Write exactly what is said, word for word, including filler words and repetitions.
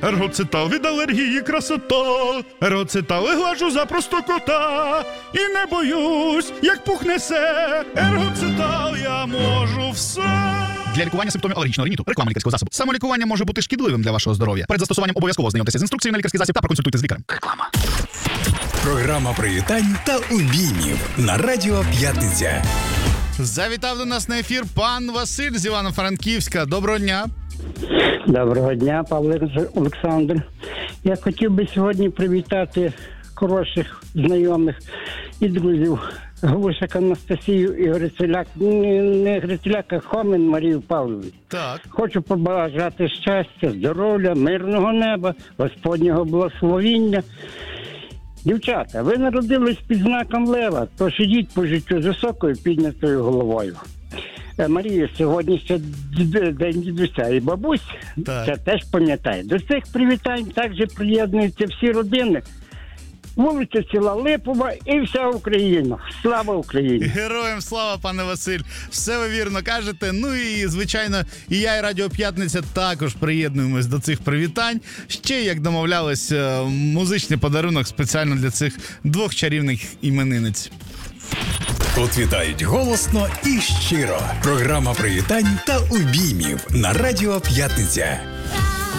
Ергоцитал від алергії красота. Ергоцитал глажу за просто кота. І не боюсь, як пух несе. Ергоцитал я можу все. Для лікування симптомів алергічного риніту. Реклама лікарського засобу. Самолікування може бути шкідливим для вашого здоров'я. Перед застосуванням обов'язково знайомтеся з інструкцією на лікарський засіб та проконсультуйте з лікарем. Реклама. Програма привітань та обіймів на Радіо П'ятниця. Завітав до нас на ефір пан Василь з Івано-Франківська. Доброго дня. Доброго дня, Павло Олександр. Я хотів би сьогодні привітати хороших знайомих і друзів. Глушак Анастасію і Грицеляк, не Грицеляк, а Хомин Марію Павловну. Так. Хочу побажати щастя, здоров'я, мирного неба, Господнього благословіння. Дівчата, ви народились під знаком лева, тож ідіть по життю з високою піднятою головою. Марія, сьогодні ще день дідуся і бабусь, так. Це теж пам'ятає. До цих привітань також приєднуються всі родини. Вулиця Ціла Липова і вся Україна. Слава Україні! Героям слава, пане Василь. Все ви вірно кажете. Ну і, звичайно, і я, і Радіо П'ятниця також приєднуємось до цих привітань. Ще, як домовлялись, музичний подарунок спеціально для цих двох чарівних іменинниць. Тут вітають голосно і щиро. Програма привітань та обіймів на Радіо П'ятниця.